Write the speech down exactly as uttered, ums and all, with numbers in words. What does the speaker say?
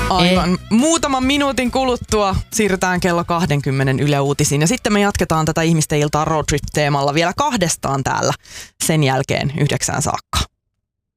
Aivan. Ei. Muutaman minuutin kuluttua siirrytään kello kaksikymmentä Yle Uutisiin. Ja sitten me jatketaan tätä ihmisten iltaa road trip-teemalla vielä kahdestaan täällä sen jälkeen yhdeksään saakka.